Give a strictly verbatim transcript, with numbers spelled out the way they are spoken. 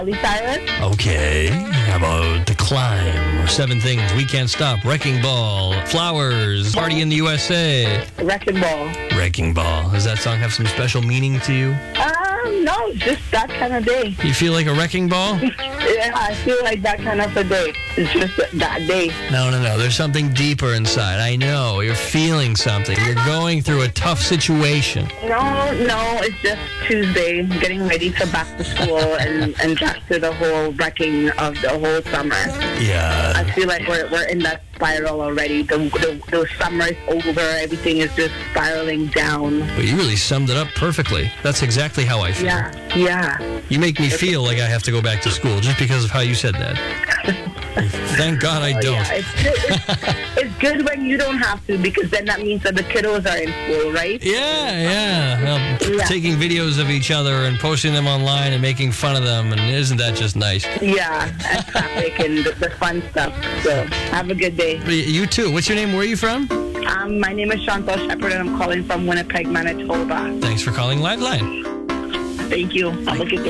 Miley Cyrus. Okay. How about The Climb? Seven Things We Can't Stop. Wrecking Ball. Flowers. Party in the U S A. Wrecking Ball. Wrecking Ball. Does that song have some special meaning to you? Um, no, just that kind of day. You feel like a wrecking ball? Yeah, I feel like that kind of a day. It's just that day. No, no, no. There's something deeper inside. I know. You're feeling something. You're going through a tough situation. No, no, it's just Tuesday, getting ready for back to school and, and back to the whole wrecking of the whole summer. Yeah. I feel like we're we're in that spiral already. The, the, the summer is over. Everything is just spiraling down. But you really summed it up perfectly. That's exactly how I feel. Yeah, yeah. You make me feel like I have to go back to school just because of how you said that. Thank God I Oh, don't. yeah. It's, it's, it's good when you don't have to, because then that means that the kiddos are in school, right? Yeah, yeah. Well, Yeah. taking videos of each other and posting them online and making fun of them, and isn't that just nice? Yeah, and traffic and the, the fun stuff. So have a good day. You too. What's your name? Where are you from? Um, my name is Chantal Shepard, and I'm calling from Winnipeg, Manitoba. Thanks for calling Liveline. Thank you. Have a good day.